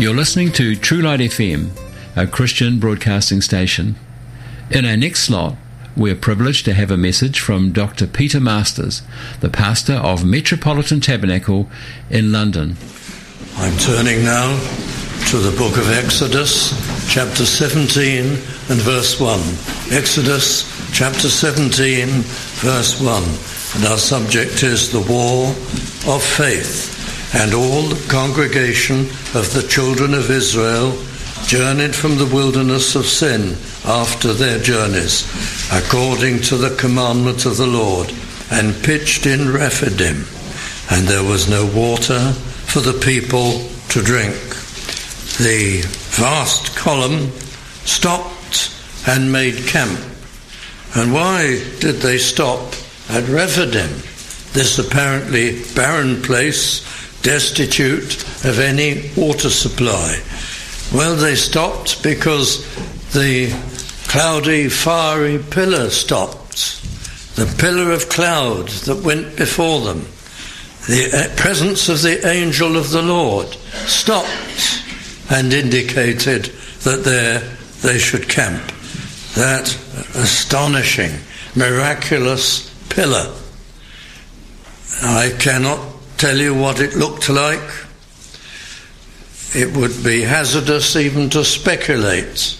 You're listening to True Light FM, a Christian broadcasting station. In our next slot, we're privileged to have a message from Dr. Peter Masters, the pastor of Metropolitan Tabernacle in London. I'm turning now to the book of Exodus, chapter 17 and verse 1. Exodus, chapter 17, verse 1. And our subject is the war of faith. And all the congregation of the children of Israel journeyed from the wilderness of Sin after their journeys, according to the commandment of the Lord, and pitched in Rephidim. And there was no water for the people to drink. The vast column stopped and made camp. And why did they stop at Rephidim, this apparently barren place, destitute of any water supply? Well, they stopped because the cloudy, fiery pillar stopped. The pillar of cloud that went before them, the presence of the angel of the Lord, stopped and indicated that there they should camp. That astonishing, miraculous pillar. I cannot tell you what it looked like. It would be hazardous even to speculate.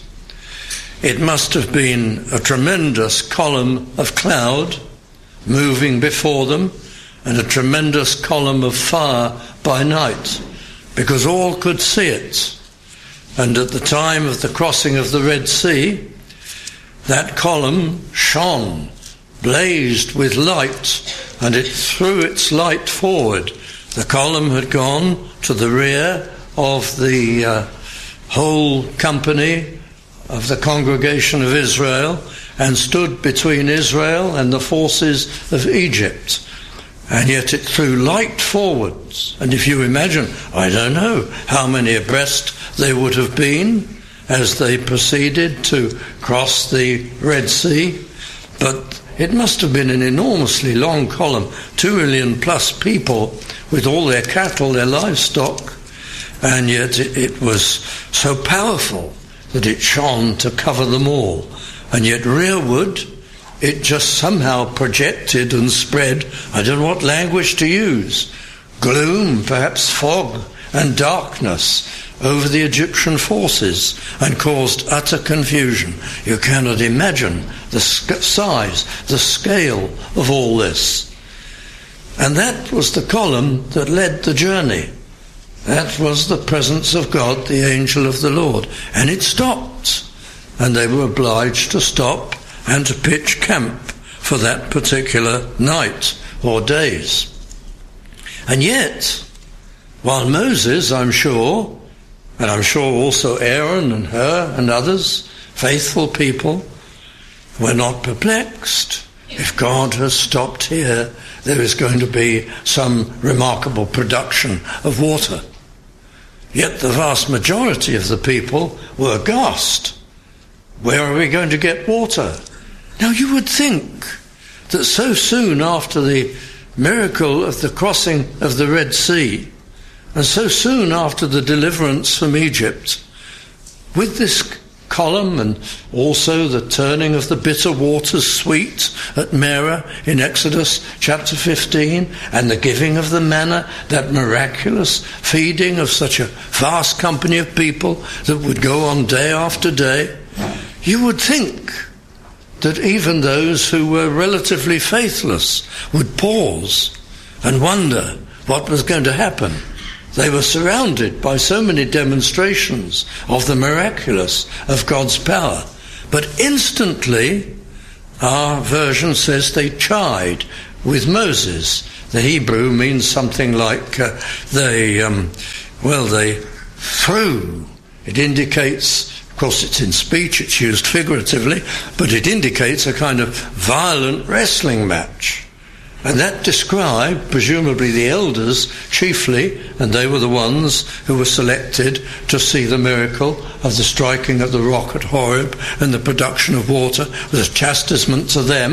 It must have been a tremendous column of cloud moving before them and a tremendous column of fire by night, because all could see it. And at the time of the crossing of the Red Sea, that column shone, blazed with light, and it threw its light forward. The column had gone to the rear of the whole company of the congregation of Israel and stood between Israel and the forces of Egypt. And yet it threw light forwards. And if you imagine, I don't know how many abreast they would have been as they proceeded to cross the Red Sea, but it must have been an enormously long column, 2 million plus people with all their cattle, their livestock, and yet it was so powerful that it shone to cover them all. And yet rearward, it just somehow projected and spread, I don't know what language to use, gloom, perhaps fog and darkness over the Egyptian forces, and caused utter confusion. You cannot imagine the size, the scale of all this. And that was the column that led the journey. That was the presence of God, the angel of the Lord. And it stopped. And they were obliged to stop and to pitch camp for that particular night or days. And yet, while Moses, I'm sure, and I'm sure also Aaron and Hur and others, faithful people, were not perplexed. If God has stopped here, there is going to be some remarkable production of water. Yet the vast majority of the people were aghast. Where are we going to get water? Now you would think that so soon after the miracle of the crossing of the Red Sea, and so soon after the deliverance from Egypt, with this column and also the turning of the bitter waters sweet at Merah in Exodus chapter 15, and the giving of the manna, that miraculous feeding of such a vast company of people that would go on day after day, you would think that even those who were relatively faithless would pause and wonder what was going to happen. They were surrounded by so many demonstrations of the miraculous, of God's power. But instantly, our version says they chide with Moses. The Hebrew means something like they threw. It indicates, of course it's in speech, it's used figuratively, but it indicates a kind of violent wrestling match. And that described, presumably the elders chiefly, and they were the ones who were selected to see the miracle of the striking of the rock at Horeb and the production of water, was a chastisement to them,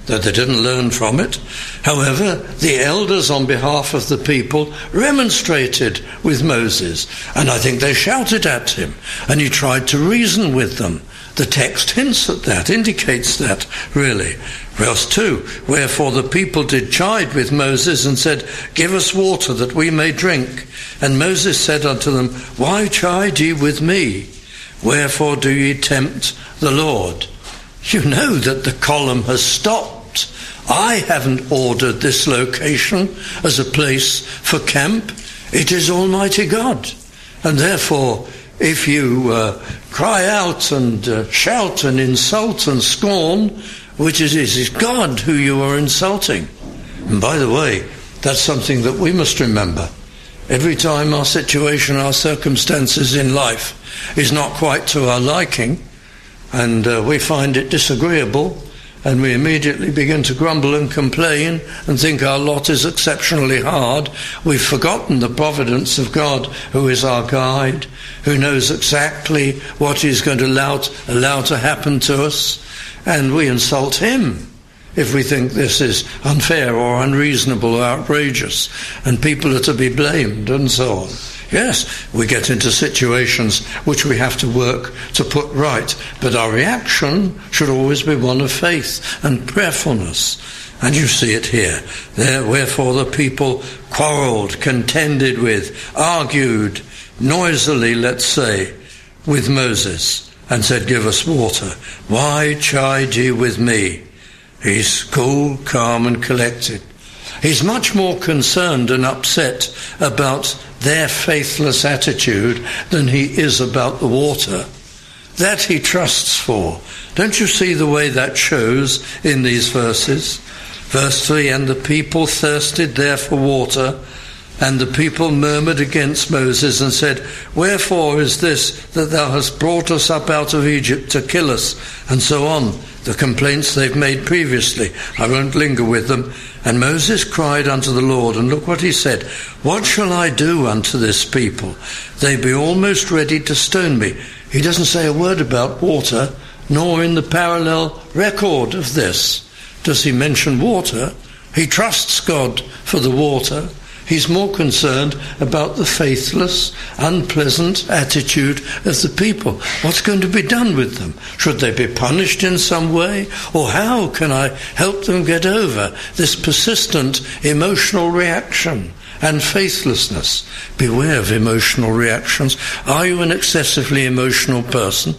though they didn't learn from it. However, the elders on behalf of the people remonstrated with Moses, and I think they shouted at him, and he tried to reason with them. The text hints at that, indicates that, really. Verse 2, wherefore the people did chide with Moses and said, give us water that we may drink. And Moses said unto them, why chide ye with me? Wherefore do ye tempt the Lord? You know that the column has stopped. I haven't ordered this location as a place for camp. It is Almighty God. And therefore, if you cry out and shout and insult and scorn, which it is God who you are insulting. And by the way, that's something that we must remember. Every time our situation, our circumstances in life is not quite to our liking, and we find it disagreeable, and we immediately begin to grumble and complain and think our lot is exceptionally hard, we've forgotten the providence of God, who is our guide, who knows exactly what he's going to allow to happen to us, and we insult him if we think this is unfair or unreasonable or outrageous, and people are to be blamed and so on. Yes, we get into situations which we have to work to put right, but our reaction should always be one of faith and prayerfulness. And you see it here. There, wherefore the people quarrelled, contended with, argued, noisily, let's say, with Moses, and said, give us water. Why chide ye with me? He's cool, calm, and collected. He's much more concerned and upset about their faithless attitude than he is about the water. That he trusts for. Don't you see the way that shows in these verses? Verse 3, and the people thirsted there for water, and the people murmured against Moses and said, wherefore is this that thou hast brought us up out of Egypt to kill us? And so on. The complaints they've made previously. I won't linger with them. And Moses cried unto the Lord, and look what he said. What shall I do unto this people? They be almost ready to stone me. He doesn't say a word about water, nor in the parallel record of this does he mention water. He trusts God for the water. He's more concerned about the faithless, unpleasant attitude of the people. What's going to be done with them? Should they be punished in some way? Or how can I help them get over this persistent emotional reaction and faithlessness? Beware of emotional reactions. Are you an excessively emotional person?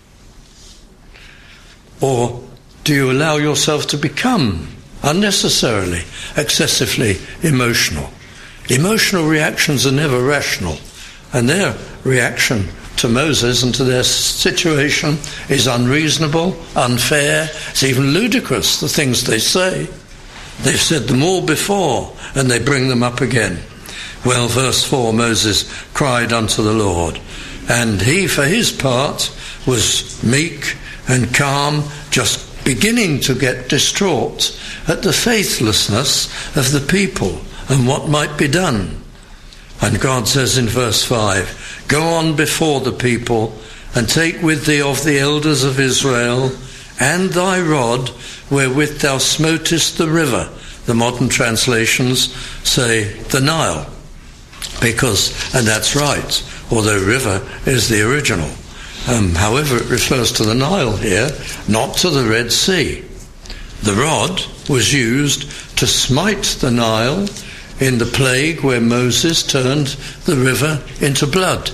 Or do you allow yourself to become unnecessarily excessively emotional? Emotional reactions are never rational, and their reaction to Moses and to their situation is unreasonable, unfair, it's even ludicrous, the things they say. They've said them all before, and they bring them up again. Well, verse 4, Moses cried unto the Lord, and he, for his part, was meek and calm, just beginning to get distraught at the faithlessness of the people and what might be done. And God says in verse 5, go on before the people, and take with thee of the elders of Israel, and thy rod, wherewith thou smotest the river. The modern translations say the Nile, because, and that's right, although river is the original. However, it refers to the Nile here, not to the Red Sea. The rod was used to smite the Nile in the plague where Moses turned the river into blood.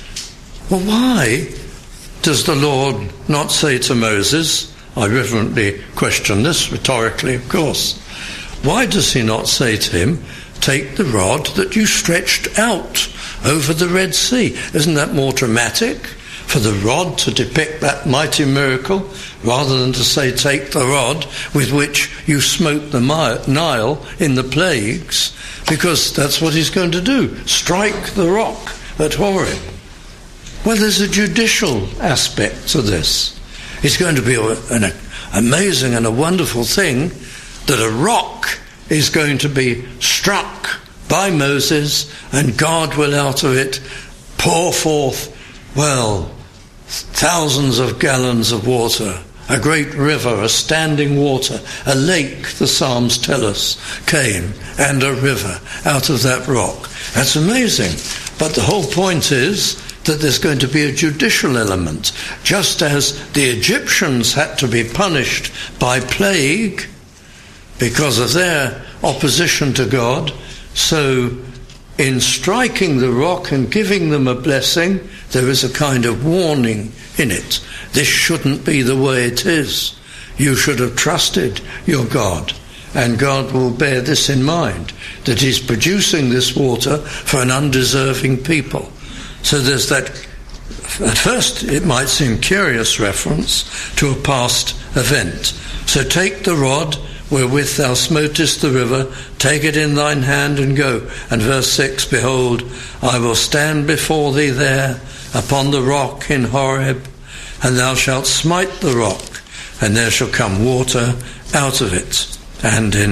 Well, why does the Lord not say to Moses, I reverently question this, rhetorically of course, why does he not say to him, take the rod that you stretched out over the Red Sea? Isn't that more dramatic? For the rod to depict that mighty miracle, rather than to say, take the rod with which you smote the Nile in the plagues, because that's what he's going to do, strike the rock at Horeb. Well, there's a judicial aspect to this. It's going to be an amazing and a wonderful thing that a rock is going to be struck by Moses, and God will out of it pour forth, well, thousands of gallons of water a great river, a standing water, a lake, the Psalms tell us, came, and a river out of that rock. That's amazing. But the whole point is that there's going to be a judicial element. Just as the Egyptians had to be punished by plague because of their opposition to God, so in striking the rock and giving them a blessing, there is a kind of warning in it. This shouldn't be the way it is. You should have trusted your God, and God will bear this in mind, that he's producing this water for an undeserving people. So there's that, at first it might seem curious reference to a past event. So take the rod wherewith thou smotest the river, take it in thine hand and go. And verse 6, behold, I will stand before thee there upon the rock in Horeb, and thou shalt smite the rock, and there shall come water out of it. And in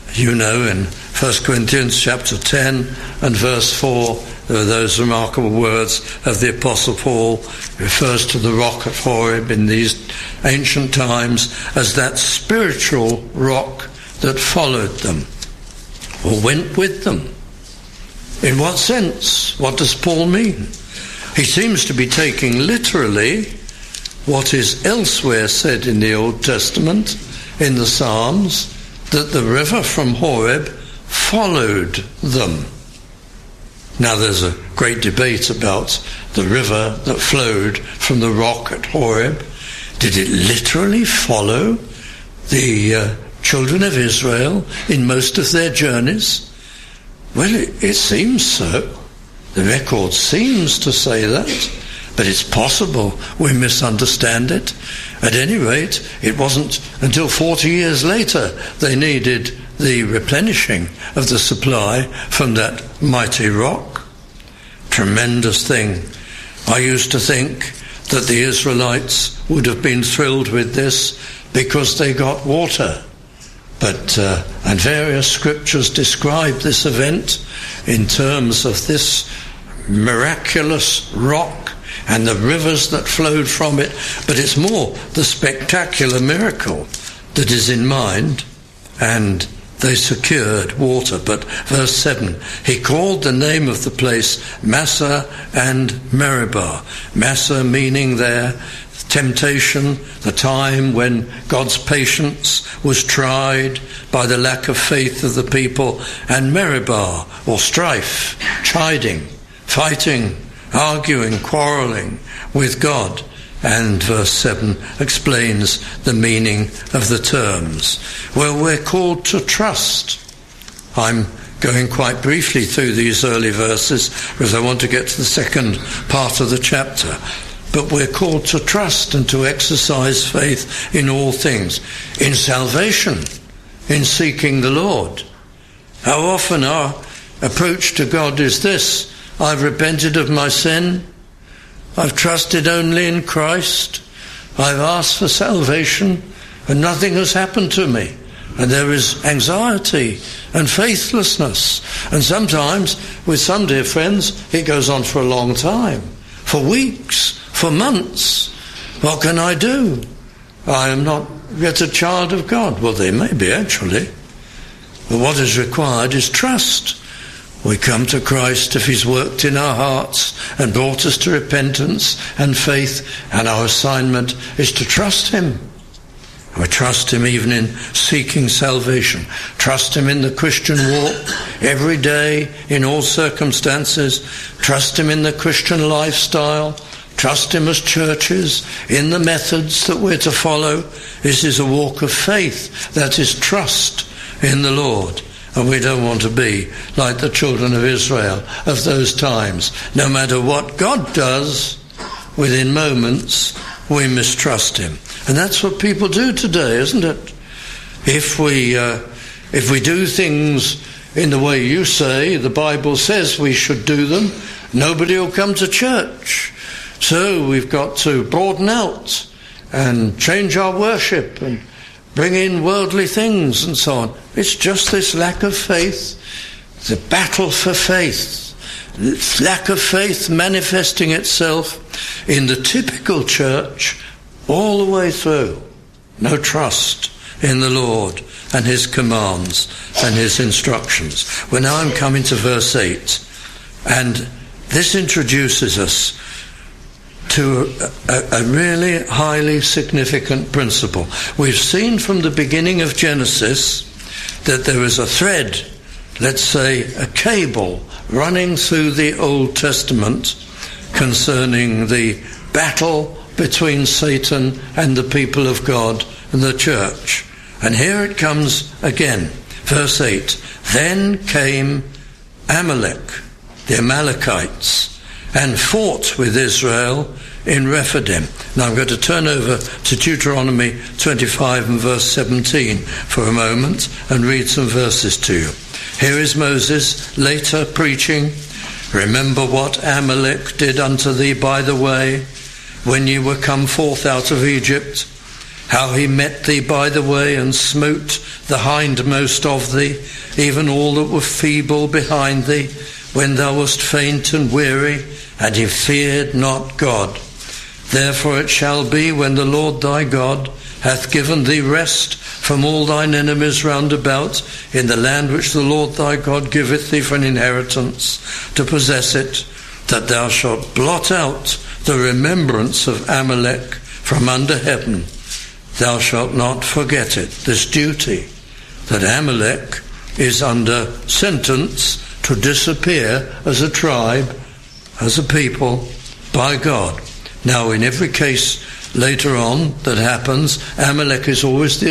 1 Corinthians chapter 10 and verse 4, there are those remarkable words of the Apostle Paul. He refers to the rock of Horeb in these ancient times as that spiritual rock that followed them, or went with them. In what sense? What does Paul mean? He seems to be taking literally what is elsewhere said in the Old Testament, in the Psalms, that the river from Horeb followed them. Now there's a great debate about the river that flowed from the rock at Horeb. Did it literally follow the children of Israel in most of their journeys? Well, it seems so. The record seems to say that, but it's possible we misunderstand it. At any rate, it wasn't until 40 years later they needed the replenishing of the supply from that mighty rock. Tremendous thing. I used to think that the Israelites would have been thrilled with this because they got water. But and various scriptures describe this event in terms of this miraculous rock and the rivers that flowed from it. But it's more the spectacular miracle that is in mind, and they secured water. But verse 7, he called the name of the place Massah and Meribah. Massah meaning there temptation, the time when God's patience was tried by the lack of faith of the people, and Meribah, or strife, chiding, fighting, arguing, quarrelling with God. And verse 7 explains the meaning of the terms. Well, we're called to trust. I'm going quite briefly through these early verses because I want to get to the second part of the chapter. But we're called to trust and to exercise faith in all things. In salvation, in seeking the Lord. How often our approach to God is this: I've repented of my sin. I've trusted only in Christ. I've asked for salvation, and nothing has happened to me. And there is anxiety and faithlessness. And sometimes, with some dear friends, it goes on for a long time, for weeks, for months. What can I do? I am not yet a child of God. Well, they may be, actually. But what is required is trust. We come to Christ if he's worked in our hearts and brought us to repentance and faith, and our assignment is to trust him. We trust him even in seeking salvation. Trust him in the Christian walk every day, in all circumstances. Trust him in the Christian lifestyle. Trust him as churches in the methods that we're to follow. This is a walk of faith. That is trust in the Lord. And we don't want to be like the children of Israel of those times. No matter what God does, within moments we mistrust him. And that's what people do today, isn't it? If we do things in the way you say, the Bible says we should do them, nobody will come to church. So we've got to broaden out and change our worship and bring in worldly things and so on. It's just this lack of faith, the battle for faith, lack of faith manifesting itself in the typical church all the way through. no trust in the Lord and his commands and his instructions. Well, now I'm coming to verse 8, and this introduces us to a really highly significant principle. We've seen from the beginning of Genesis that there is a thread, let's say a cable, running through the Old Testament concerning the battle between Satan and the people of God and the church. And here it comes again, verse 8. Then came Amalek, the Amalekites, and fought with Israel in Rephidim. Now I'm going to turn over to Deuteronomy 25 and verse 17 for a moment and read some verses to you. Here is Moses later preaching. Remember what Amalek did unto thee by the way, when ye were come forth out of Egypt, how he met thee by the way, and smote the hindmost of thee, even all that were feeble behind thee, when thou wast faint and weary, and he feared not God. Therefore it shall be, when the Lord thy God hath given thee rest from all thine enemies round about, in the land which the Lord thy God giveth thee for an inheritance, to possess it, that thou shalt blot out the remembrance of Amalek from under heaven. Thou shalt not forget it, this duty, that Amalek is under sentence to disappear as a tribe, as a people, by God. Now, in every case later on that happens, Amalekites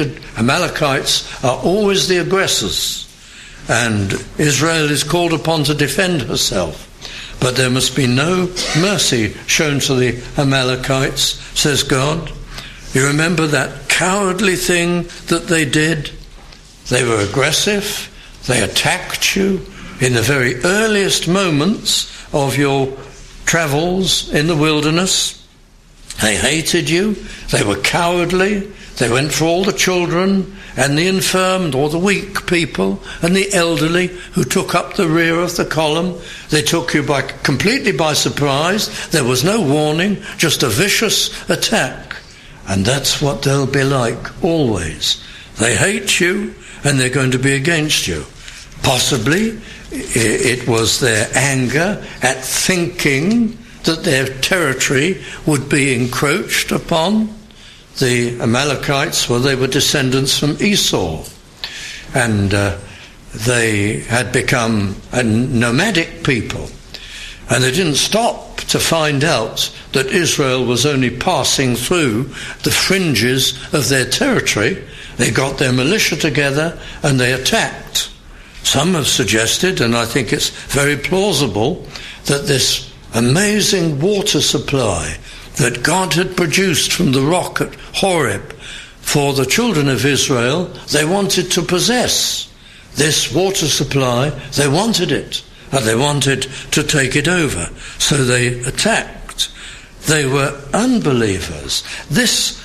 are always the aggressors, and Israel is called upon to defend herself. But there must be no mercy shown to the Amalekites, says God. You remember that cowardly thing that they did? They were aggressive. They attacked you in the very earliest moments of your travels in the wilderness. They hated you. They were cowardly. They went for all the children and the infirm, or the weak people, and the elderly who took up the rear of the column. They took you completely by surprise. There was no warning, just a vicious attack. And that's what they'll be like always. They hate you, and they're going to be against you. Possibly it was their anger at thinking that their territory would be encroached upon. The Amalekites, well, they were descendants from Esau, and they had become a nomadic people, and they didn't stop to find out that Israel was only passing through the fringes of their territory. They got their militia together and they attacked. Some have suggested, and I think it's very plausible, that this amazing water supply that God had produced from the rock at Horeb for the children of Israel, they wanted to possess this water supply. They wanted it, and they wanted to take it over. So they attacked. They were unbelievers. This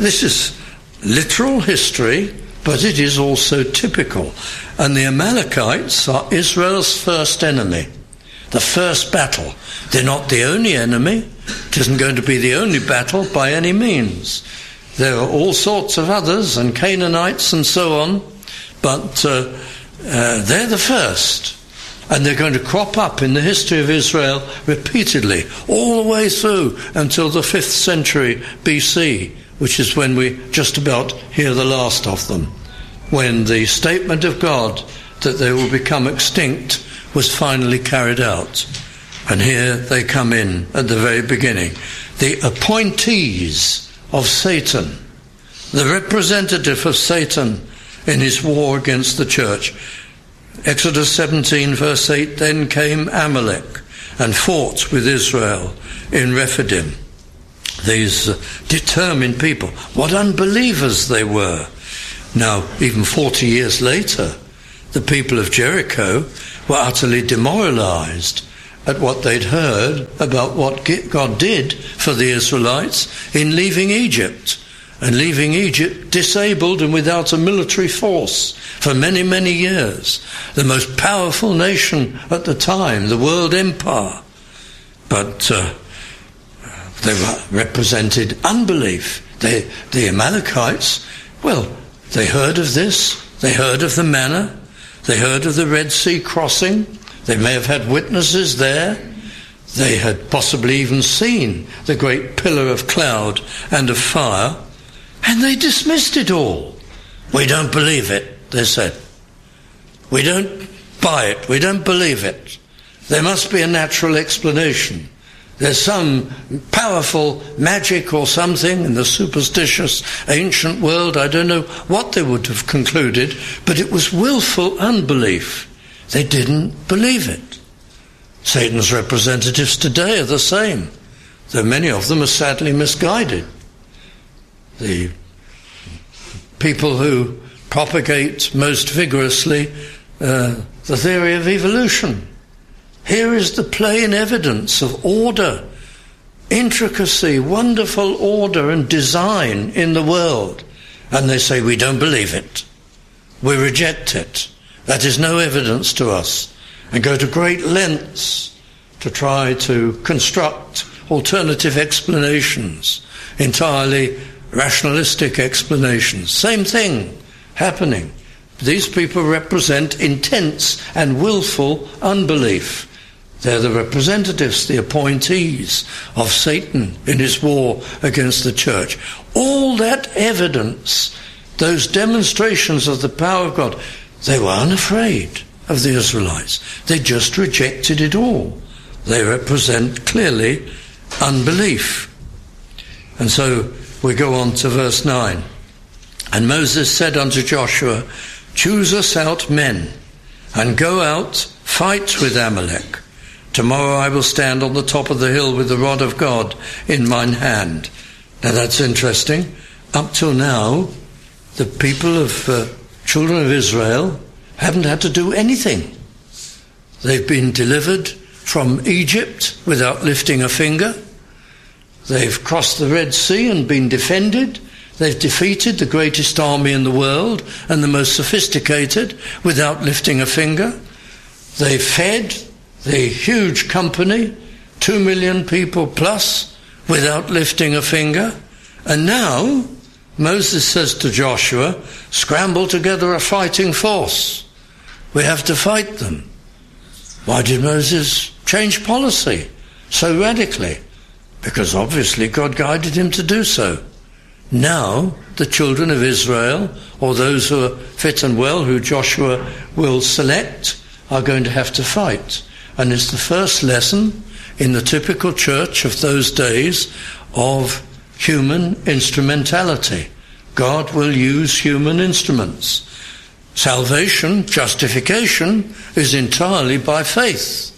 is literal history, but it is also typical. And the Amalekites are Israel's first enemy, the first battle. They're not the only enemy. It isn't going to be the only battle by any means. There are all sorts of others, and Canaanites and so on, but they're the first. And they're going to crop up in the history of Israel repeatedly, all the way through until the 5th century BC, which is when we just about hear the last of them, when the statement of God that they will become extinct was finally carried out. And here they come in at the very beginning. The appointees of Satan, the representative of Satan in his war against the church. Exodus 17 verse 8, then came Amalek and fought with Israel in Rephidim. These determined people, what unbelievers they were. Now, even 40 years later, the people of Jericho were utterly demoralized at what they'd heard about what God did for the Israelites in leaving Egypt, and leaving Egypt disabled and without a military force for many, many years. The most powerful nation at the time, the world empire. But they represented unbelief, The Amalekites, well, they heard of this, they heard of the manna, they heard of the Red Sea crossing, they may have had witnesses there, they had possibly even seen the great pillar of cloud and of fire, and they dismissed it all. We don't believe it, they said. We don't buy it, we don't believe it. There must be a natural explanation. There's some powerful magic or something in the superstitious ancient world. I don't know what they would have concluded, but it was willful unbelief. They didn't believe it. Satan's representatives today are the same, though many of them are sadly misguided. The people who propagate most vigorously the theory of evolution. Here is the plain evidence of order, intricacy, wonderful order and design in the world. And they say, we don't believe it. We reject it. That is no evidence to us. And go to great lengths to try to construct alternative explanations, entirely rationalistic explanations. Same thing happening. These people represent intense and willful unbelief. They're the representatives, the appointees of Satan in his war against the church. All that evidence, those demonstrations of the power of God, they were unafraid of the Israelites. They just rejected it all. They represent clearly unbelief. And so we go on to verse 9. And Moses said unto Joshua, choose us out men, and go out, fight with Amalek. Tomorrow I will stand on the top of the hill with the rod of God in mine hand. Now that's interesting. Up till now, the people of children of Israel haven't had to do anything. They've been delivered from Egypt without lifting a finger. They've crossed the Red Sea and been defended. They've defeated the greatest army in the world and the most sophisticated without lifting a finger. They've fed the huge company, 2 million people plus, without lifting a finger. And now Moses says to Joshua, scramble together a fighting force. We have to fight them. Why did Moses change policy so radically? Because obviously God guided him to do so. Now the children of Israel, or those who are fit and well, who Joshua will select, are going to have to fight. And it's the first lesson in the typical church of those days of human instrumentality. God will use human instruments. Salvation, justification, is entirely by faith.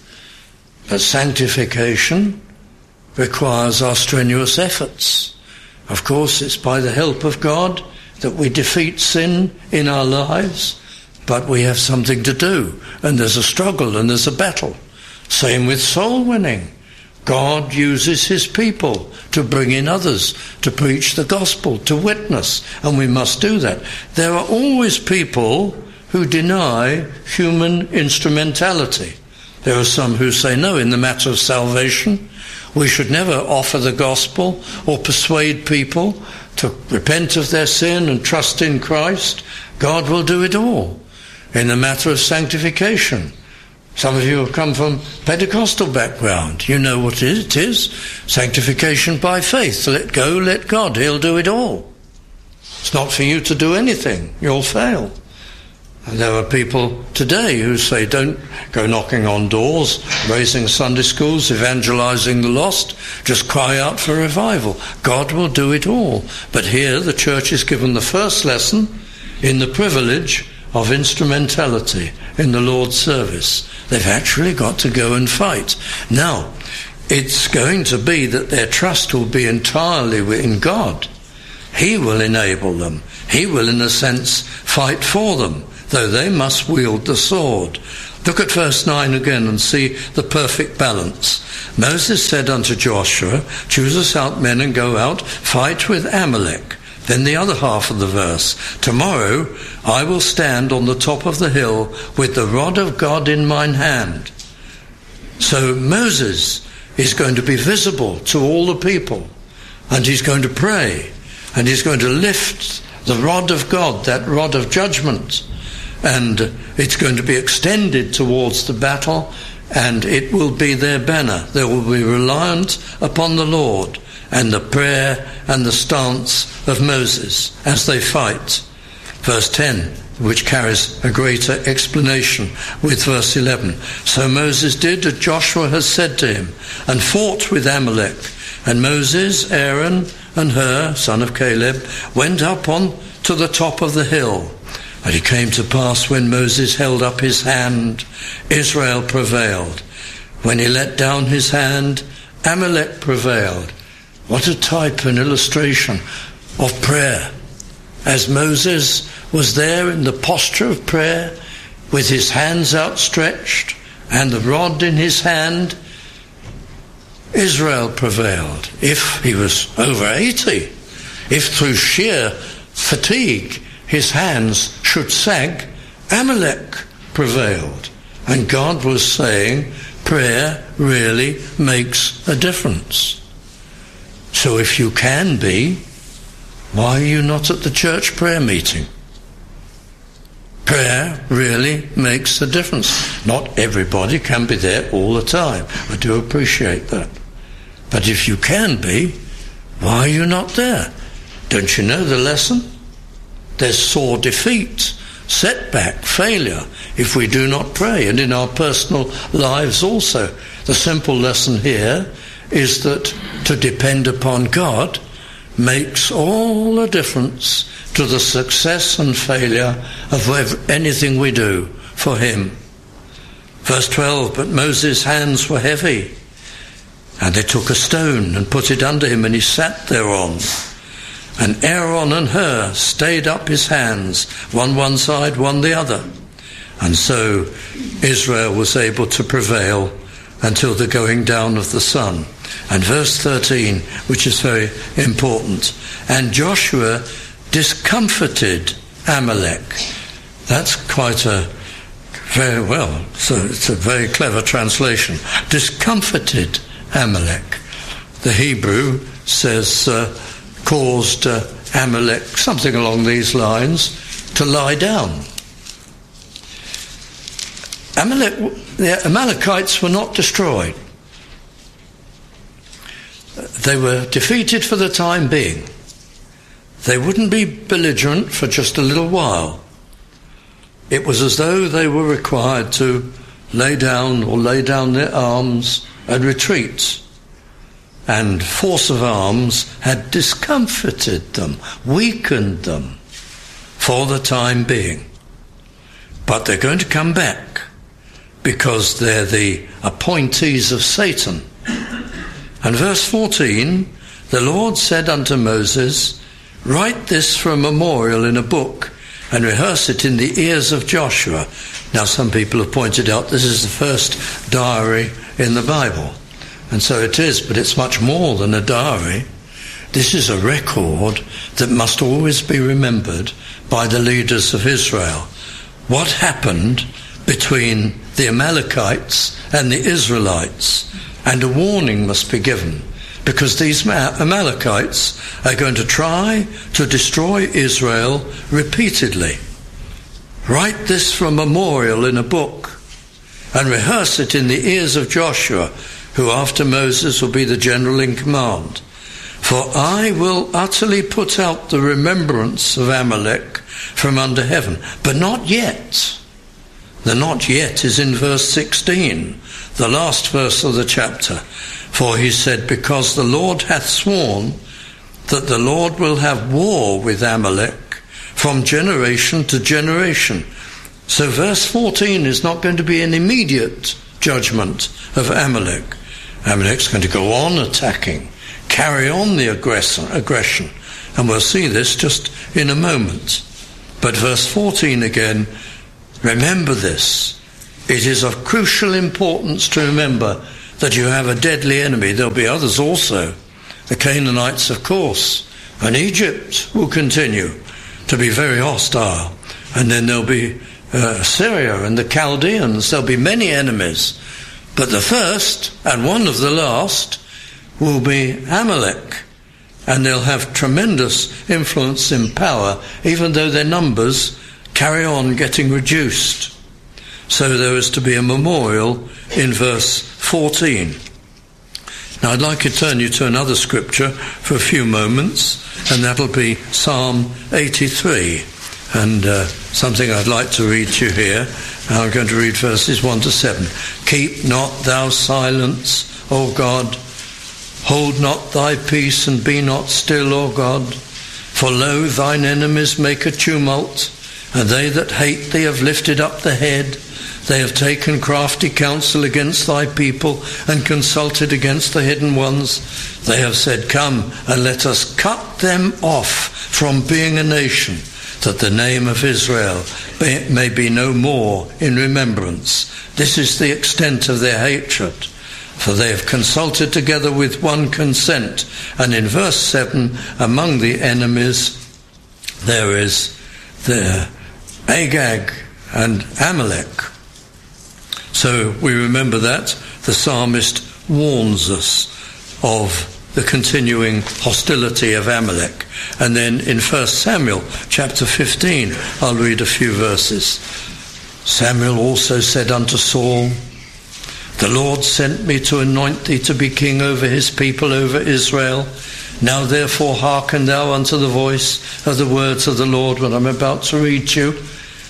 But sanctification requires our strenuous efforts. Of course, it's by the help of God that we defeat sin in our lives, but we have something to do, and there's a struggle and there's a battle. Same with soul winning. God uses his people to bring in others, to preach the gospel, to witness, and we must do that. There are always people who deny human instrumentality. There are some who say, no, in the matter of salvation, we should never offer the gospel or persuade people to repent of their sin and trust in Christ. God will do it all. In the matter of sanctification, some of you have come from Pentecostal background. You know what it is. Sanctification by faith. Let go, let God. He'll do it all. It's not for you to do anything. You'll fail. And there are people today who say, don't go knocking on doors, raising Sunday schools, evangelizing the lost. Just cry out for revival. God will do it all. But here the church is given the first lesson in the privilege of instrumentality in the Lord's service. They've actually got to go and fight. Now, it's going to be that their trust will be entirely in God. He will enable them. He will, in a sense, fight for them, though they must wield the sword. Look at verse 9 again and see the perfect balance. Moses said unto Joshua, choose us out men and go out, fight with Amalek. Then the other half of the verse, tomorrow I will stand on the top of the hill with the rod of God in mine hand. So Moses is going to be visible to all the people, and he's going to pray. And he's going to lift the rod of God, that rod of judgment, and it's going to be extended towards the battle, and it will be their banner. They will be reliant upon the Lord and the prayer and the stance of Moses as they fight. Verse 10, which carries a greater explanation with verse 11. So Moses did as Joshua has said to him, and fought with Amalek. And Moses, Aaron, and Hur, son of Caleb, went up on to the top of the hill. And it came to pass when Moses held up his hand, Israel prevailed. When he let down his hand, Amalek prevailed. What a type and illustration of prayer. As Moses was there in the posture of prayer, with his hands outstretched and the rod in his hand, Israel prevailed. If he was over 80, if through sheer fatigue his hands should sag, Amalek prevailed. And God was saying, prayer really makes a difference. So if you can be, why are you not at the church prayer meeting? Prayer really makes a difference. Not everybody can be there all the time. I do appreciate that. But if you can be, why are you not there? Don't you know the lesson? There's sore defeat, setback, failure if we do not pray. And in our personal lives also. The simple lesson here is that to depend upon God makes all the difference to the success and failure of anything we do for him. Verse 12, but Moses' hands were heavy, and they took a stone and put it under him, and he sat thereon. And Aaron and Hur stayed up his hands, one side, one the other. And so Israel was able to prevail until the going down of the sun. And verse 13, which is very important, and Joshua discomfited Amalek. That's quite very well, so it's a very clever translation. Discomfited Amalek. The Hebrew says caused Amalek, something along these lines, to lie down. The Amalekites were not destroyed. They were defeated for the time being. They wouldn't be belligerent for just a little while. It was as though they were required to lay down their arms and retreat. And force of arms had discomfited them, weakened them for the time being. But they're going to come back because they're the appointees of Satan. And verse 14, the Lord said unto Moses, write this for a memorial in a book and rehearse it in the ears of Joshua. Now some people have pointed out this is the first diary in the Bible. And so it is, but it's much more than a diary. This is a record that must always be remembered by the leaders of Israel. What happened between the Amalekites and the Israelites? And a warning must be given, because these Amalekites are going to try to destroy Israel repeatedly. Write this for a memorial in a book and rehearse it in the ears of Joshua, who after Moses will be the general in command. For I will utterly put out the remembrance of Amalek from under heaven. But not yet. The not yet is in verse 16, the last verse of the chapter. For he said, because the Lord hath sworn that the Lord will have war with Amalek from generation to generation. So verse 14 is not going to be an immediate judgment of Amalek. Amalek's going to go on attacking, carry on the aggression, and we'll see this just in a moment. But verse 14 again, remember this. It is of crucial importance to remember that you have a deadly enemy. There'll be others also. The Canaanites, of course, and Egypt will continue to be very hostile. And then there'll be Assyria and the Chaldeans. There'll be many enemies. But the first and one of the last will be Amalek. and they'll have tremendous influence in power, even though their numbers carry on getting reduced. So there is to be a memorial in verse 14. Now I'd like to turn you to another scripture for a few moments, and that'll be Psalm 83, and something I'd like to read to you here. I'm going to read verses 1 to 7. Keep not thou silence, O God. Hold not thy peace, and be not still, O God. For lo, thine enemies make a tumult, and they that hate thee have lifted up the head. They have taken crafty counsel against thy people, and consulted against the hidden ones. They have said, Come, and let us cut them off from being a nation, that the name of Israel may be no more in remembrance. This is the extent of their hatred. For they have consulted together with one consent. And in verse 7, among the enemies there is the Agag and Amalek. So we remember that. The psalmist warns us of the continuing hostility of Amalek. And then in 1 Samuel chapter 15, I'll read a few verses. Samuel also said unto Saul, The Lord sent me to anoint thee to be king over his people, over Israel. Now therefore hearken thou unto the voice of the words of the Lord. What I'm about to read to you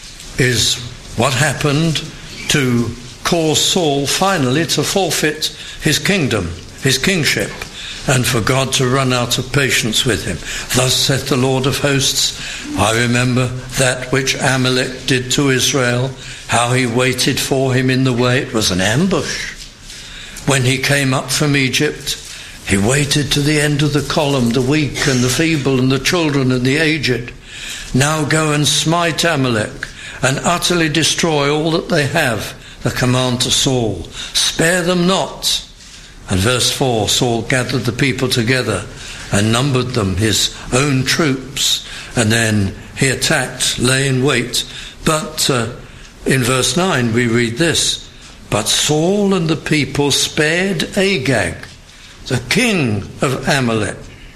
is what happened to cause Saul finally to forfeit his kingdom, his kingship, and for God to run out of patience with him. Thus saith the Lord of hosts, I remember that which Amalek did to Israel, how he waited for him in the way. It was an ambush. When he came up from Egypt, he waited to the end of the column, the weak and the feeble and the children and the aged. Now go and smite Amalek, and utterly destroy all that they have, the command to Saul. Spare them not. And verse 4, Saul gathered the people together and numbered them, his own troops, and then he attacked, lay in wait. But in verse 9 we read this, But Saul and the people spared Agag, the king of Amalek,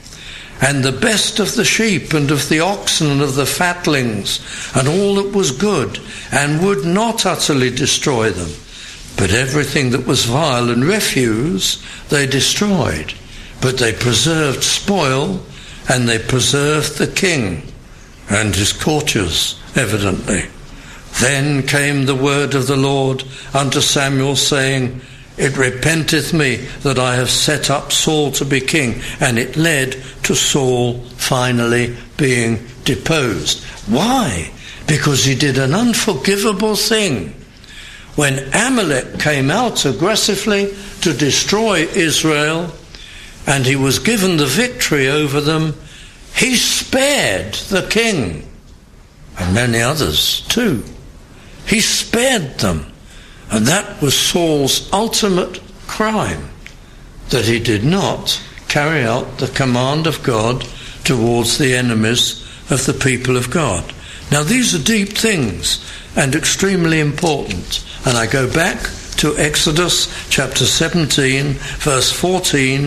and the best of the sheep and of the oxen and of the fatlings, and all that was good, and would not utterly destroy them. But everything that was vile and refuse they destroyed. But they preserved spoil, and they preserved the king and his courtiers, evidently. Then came the word of the Lord unto Samuel, saying, It repenteth me that I have set up Saul to be king. And it led to Saul finally being deposed. Why? Because he did an unforgivable thing. When Amalek came out aggressively to destroy Israel, and he was given the victory over them, he spared the king, and many others too. He spared them. And that was Saul's ultimate crime, that he did not carry out the command of God towards the enemies of the people of God. Now these are deep things and extremely important. And I go back to Exodus chapter 17, verse 14.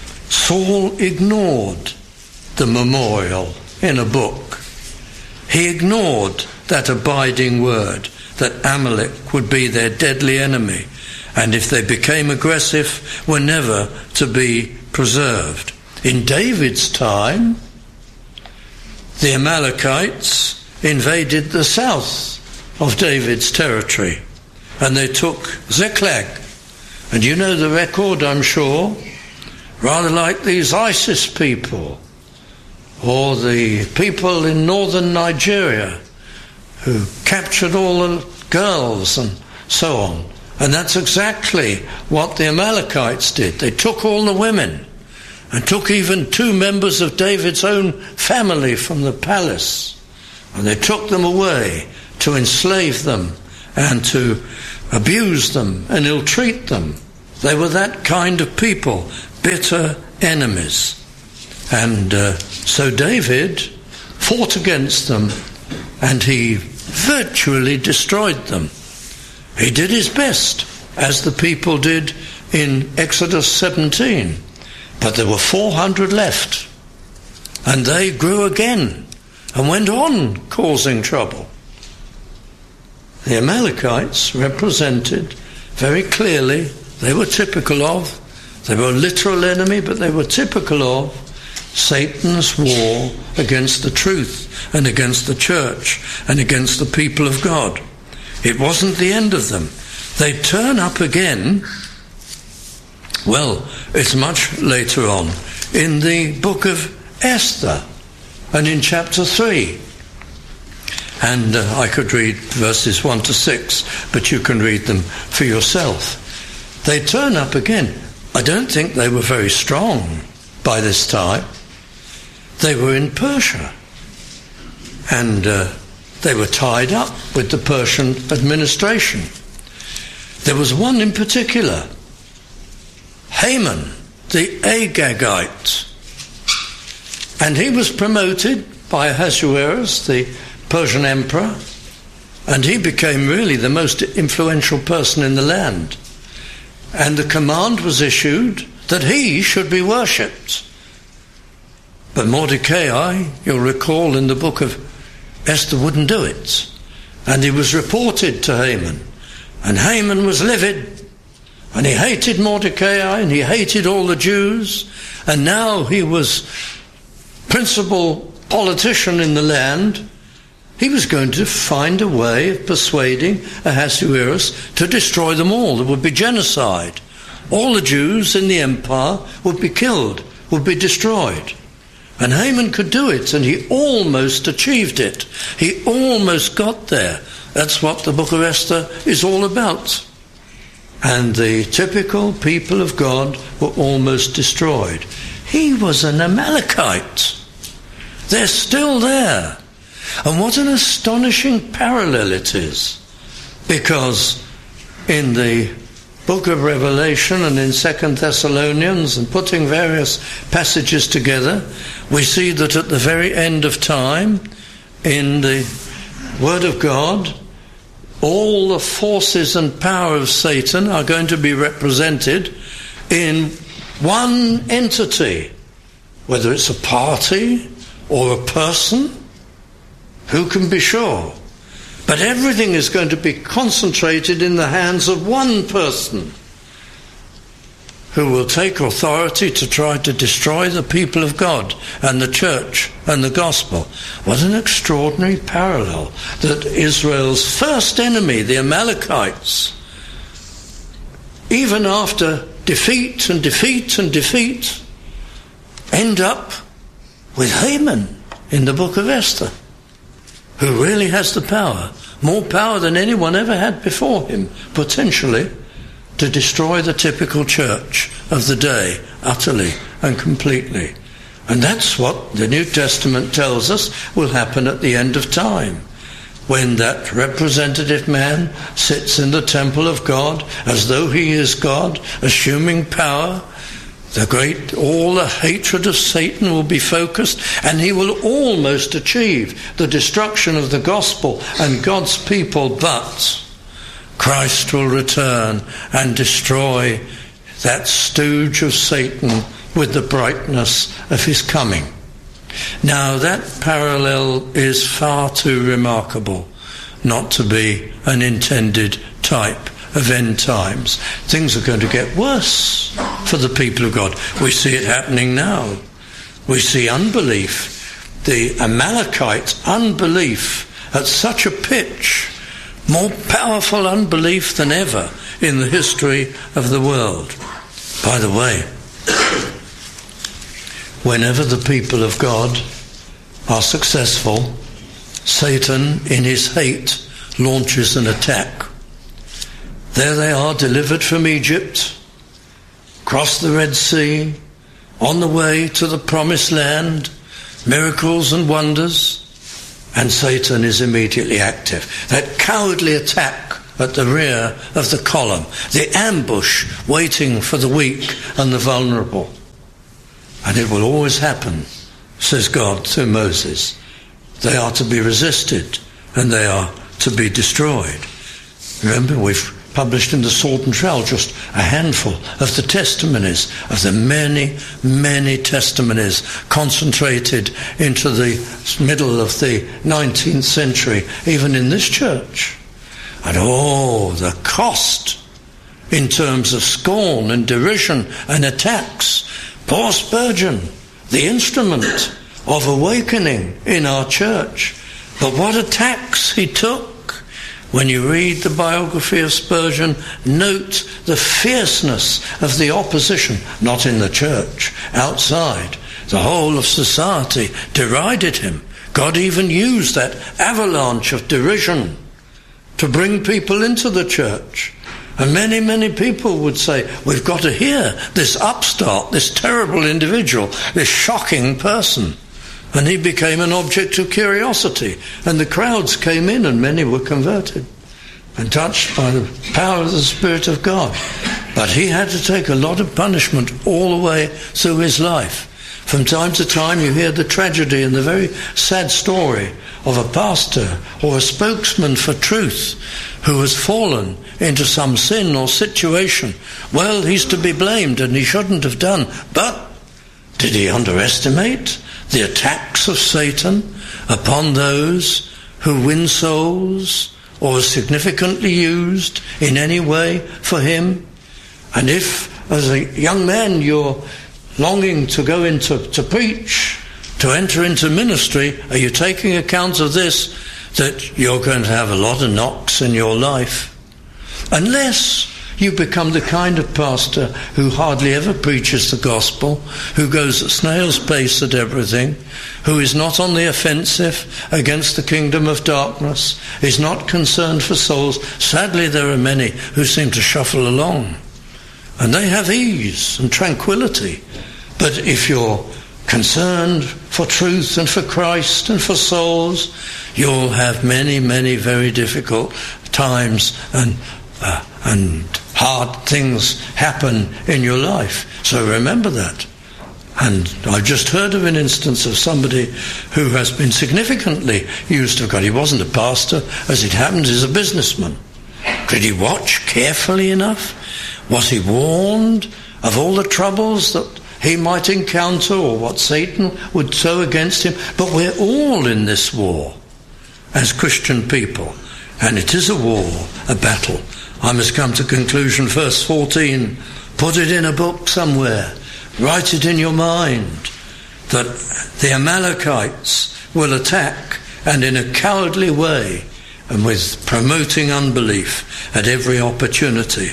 Saul ignored the memorial in a book. He ignored that abiding word, that Amalek would be their deadly enemy, and if they became aggressive, were never to be preserved. In David's time, the Amalekites invaded the south of David's territory, and they took Ziklag. And you know the record, I'm sure, rather like these ISIS people, or the people in northern Nigeria who captured all the girls and so on. And that's exactly what the Amalekites did. They took all the women and took even 2 members of David's own family from the palace, and they took them away to enslave them and to abuse them and ill-treat them. They were that kind of people, bitter enemies. And so David fought against them, and he virtually destroyed them. He did his best, as the people did in Exodus 17. But there were 400 left. And they grew again and went on causing trouble. The Amalekites represented very clearly, they were typical of, they were a literal enemy, but they were typical of Satan's war against the truth and against the church and against the people of God. It wasn't the end of them. They turn up again, well, it's much later on, in the book of Esther and in chapter 3. And I could read verses 1 to 6, but you can read them for yourself. They turn up again. I don't think they were very strong by this time. They were in Persia, and they were tied up with the Persian administration. There was one in particular, Haman, the Agagite, and he was promoted by Ahasuerus, the Persian emperor, and he became really the most influential person in the land. And the command was issued that he should be worshipped. But Mordecai, you'll recall in the book of Esther, wouldn't do it. And he was reported to Haman. And Haman was livid. And he hated Mordecai and he hated all the Jews. And now he was principal politician in the land. He was going to find a way of persuading Ahasuerus to destroy them all. There would be genocide. All the Jews in the empire would be killed, would be destroyed. And Haman could do it, and he almost achieved it. He almost got there. That's what the book of Esther is all about. And the typical people of God were almost destroyed. He was an Amalekite. They're still there. And what an astonishing parallel it is. Because in the book of Revelation and in 2 Thessalonians, and putting various passages together, we see that at the very end of time, in the Word of God, all the forces and power of Satan are going to be represented in one entity, whether it's a party or a person, who can be sure? But everything is going to be concentrated in the hands of one person who will take authority to try to destroy the people of God and the church and the gospel. What an extraordinary parallel, that Israel's first enemy, the Amalekites, even after defeat and defeat and defeat, end up with Haman in the book of Esther, who really has the power, more power than anyone ever had before him, potentially, to destroy the typical church of the day, utterly and completely. And that's what the New Testament tells us will happen at the end of time, when that representative man sits in the temple of God as though he is God, assuming power. All the hatred of Satan will be focused, and he will almost achieve the destruction of the gospel and God's people, but Christ will return and destroy that stooge of Satan with the brightness of his coming. Now that parallel is far too remarkable not to be an intended type of end times. Things are going to get worse for the people of God. We see it happening now. We see unbelief, the Amalekite unbelief at such a pitch, more powerful unbelief than ever in the history of the world. By the way, whenever the people of God are successful, Satan in his hate launches an attack. There they are, delivered from Egypt, cross the Red Sea, on the way to the promised land, miracles and wonders, and Satan is immediately active. That cowardly attack at the rear of the column, the ambush waiting for the weak and the vulnerable. And it will always happen, says God through Moses. They are to be resisted and they are to be destroyed. Remember, we've published in the Sword and Trowel, just a handful of the testimonies, of the many, many testimonies concentrated into the middle of the 19th century, even in this church. And the cost in terms of scorn and derision and attacks. Poor Spurgeon, the instrument of awakening in our church. But what attacks he took. When you read the biography of Spurgeon, note the fierceness of the opposition, not in the church, outside. The whole of society derided him. God even used that avalanche of derision to bring people into the church. And many, many people would say, we've got to hear this upstart, this terrible individual, this shocking person. And he became an object of curiosity. And the crowds came in and many were converted and touched by the power of the Spirit of God. But he had to take a lot of punishment all the way through his life. From time to time you hear the tragedy and the very sad story of a pastor or a spokesman for truth who has fallen into some sin or situation. Well, he's to be blamed and he shouldn't have done. But did he underestimate the attacks of Satan upon those who win souls or are significantly used in any way for him? And if, as a young man, you're longing to go into to preach, to enter into ministry, are you taking account of this, that you're going to have a lot of knocks in your life? Unless you become the kind of pastor who hardly ever preaches the gospel, who goes at snail's pace at everything, who is not on the offensive against the kingdom of darkness, is not concerned for souls. Sadly, there are many who seem to shuffle along, and they have ease and tranquility. But if you're concerned for truth and for Christ and for souls, you'll have many, many very difficult times and hard things happen in your life. So remember that. And I've just heard of an instance of somebody who has been significantly used of God. He wasn't a pastor. As it happens, he's a businessman. Did he watch carefully enough? Was he warned of all the troubles that he might encounter or what Satan would sow against him? But we're all in this war as Christian people. And it is a war, a battle. I must come to conclusion. Verse 14, put it in a book somewhere. Write it in your mind that the Amalekites will attack, and in a cowardly way, and with promoting unbelief at every opportunity.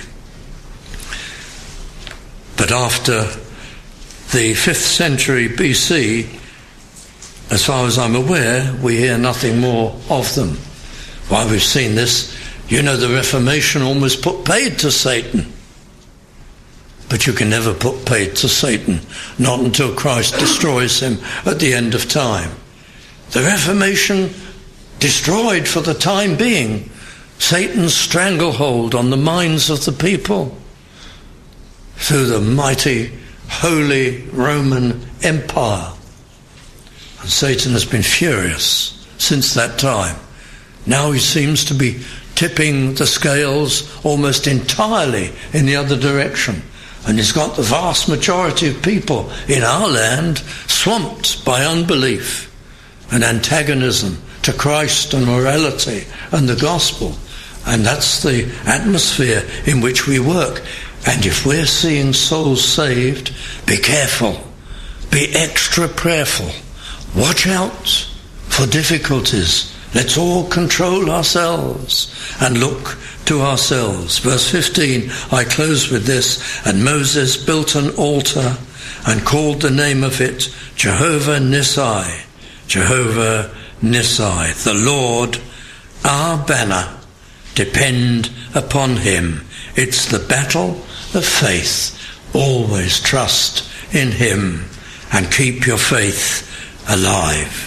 But after the 5th century BC, as far as I'm aware, we hear nothing more of them. Why, we've seen this. You know, the Reformation almost put paid to Satan. But you can never put paid to Satan, not until Christ destroys him at the end of time. The Reformation destroyed for the time being Satan's stranglehold on the minds of the people through the mighty Holy Roman Empire. And Satan has been furious since that time. Now he seems to be tipping the scales almost entirely in the other direction. And he's got the vast majority of people in our land swamped by unbelief and antagonism to Christ and morality and the gospel. And that's the atmosphere in which we work. And if we're seeing souls saved, be careful. Be extra prayerful. Watch out for difficulties. Let's all control ourselves and look to ourselves. Verse 15, I close with this. And Moses built an altar and called the name of it Jehovah Nissi. Jehovah Nissi. The Lord, our banner. Depend upon him. It's the battle of faith. Always trust in him and keep your faith alive.